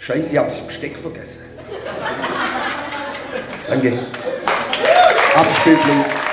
Scheiße, ich hab das Besteck vergessen. Danke. Abspiel, please.